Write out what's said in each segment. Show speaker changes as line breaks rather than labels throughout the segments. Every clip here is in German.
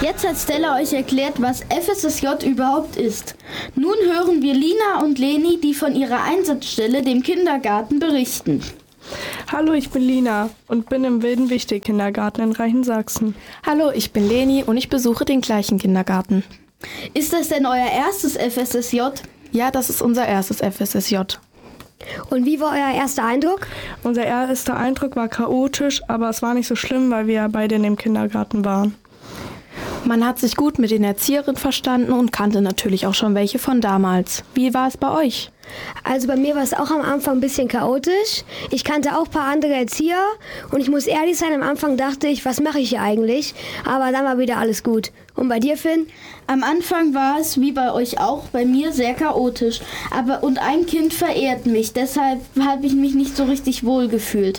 Jetzt hat Stella euch erklärt, was FSSJ überhaupt ist. Nun hören wir Lina und Leni, die von ihrer Einsatzstelle, dem Kindergarten, berichten.
Hallo, ich bin Lina und bin im Wildenwichtel-Kindergarten in Reichensachsen.
Hallo, ich bin Leni und ich besuche den gleichen Kindergarten.
Ist das denn euer erstes FSSJ?
Ja, das ist unser erstes FSSJ.
Und wie war euer erster Eindruck?
Unser erster Eindruck war chaotisch, aber es war nicht so schlimm, weil wir ja beide in dem Kindergarten waren.
Man hat sich gut mit den Erzieherinnen verstanden und kannte natürlich auch schon welche von damals. Wie war es bei euch?
Also bei mir war es auch am Anfang ein bisschen chaotisch. Ich kannte auch ein paar andere Erzieher und ich muss ehrlich sein, am Anfang dachte ich, was mache ich hier eigentlich? Aber dann war wieder alles gut. Und bei dir, Finn?
Am Anfang war es, wie bei euch auch, bei mir sehr chaotisch. Und ein Kind verehrt mich, deshalb habe ich mich nicht so richtig wohl gefühlt.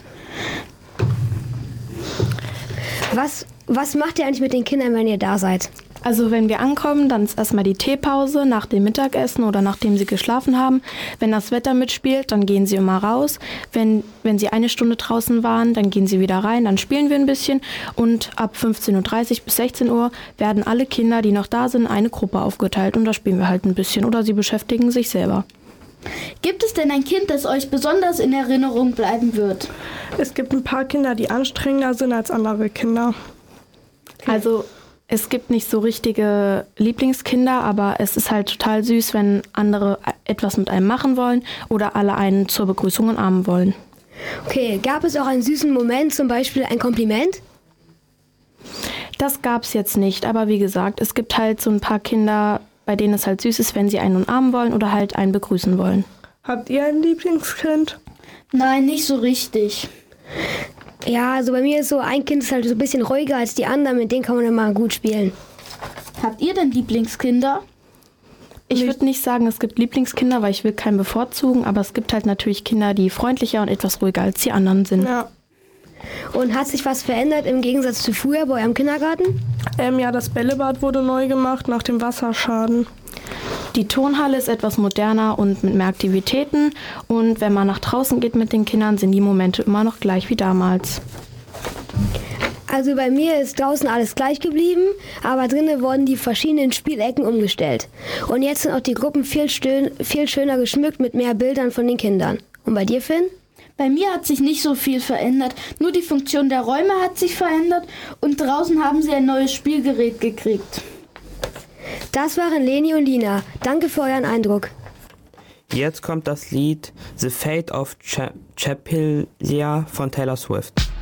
Was macht ihr eigentlich mit den Kindern, wenn ihr da seid?
Also wenn wir ankommen, dann ist erstmal die Teepause nach dem Mittagessen oder nachdem sie geschlafen haben. Wenn das Wetter mitspielt, dann gehen sie immer raus. Wenn sie eine Stunde draußen waren, dann gehen sie wieder rein, dann spielen wir ein bisschen. Und ab 15:30 bis 16 Uhr werden alle Kinder, die noch da sind, eine Gruppe aufgeteilt. Und da spielen wir halt ein bisschen oder sie beschäftigen sich selber.
Gibt es denn ein Kind, das euch besonders in Erinnerung bleiben wird?
Es gibt ein paar Kinder, die anstrengender sind als andere Kinder.
Also es gibt nicht so richtige Lieblingskinder, aber es ist halt total süß, wenn andere etwas mit einem machen wollen oder alle einen zur Begrüßung umarmen wollen.
Okay, gab es auch einen süßen Moment, zum Beispiel ein Kompliment?
Das gab's jetzt nicht, aber wie gesagt, es gibt halt so ein paar Kinder, bei denen es halt süß ist, wenn sie einen umarmen wollen oder halt einen begrüßen wollen.
Habt ihr ein Lieblingskind?
Nein, nicht so richtig.
Ja, also bei mir ist so, ein Kind ist halt so ein bisschen ruhiger als die anderen, mit denen kann man immer gut spielen.
Habt ihr denn Lieblingskinder?
Ich würde nicht sagen, es gibt Lieblingskinder, weil ich will keinen bevorzugen, aber es gibt halt natürlich Kinder, die freundlicher und etwas ruhiger als die anderen sind.
Ja.
Und hat sich was verändert im Gegensatz zu früher bei eurem Kindergarten?
Ja, das Bällebad wurde neu gemacht nach dem Wasserschaden.
Die Turnhalle ist etwas moderner und mit mehr Aktivitäten. Und wenn man nach draußen geht mit den Kindern, sind die Momente immer noch gleich wie damals.
Also bei mir ist draußen alles gleich geblieben, aber drinnen wurden die verschiedenen Spielecken umgestellt. Und jetzt sind auch die Gruppen viel schöner geschmückt mit mehr Bildern von den Kindern. Und bei dir, Finn?
Bei mir hat sich nicht so viel verändert, nur die Funktion der Räume hat sich verändert und draußen haben sie ein neues Spielgerät gekriegt.
Das waren Leni und Lina. Danke für euren Eindruck.
Jetzt kommt das Lied The Fate of Chapellia von Taylor Swift.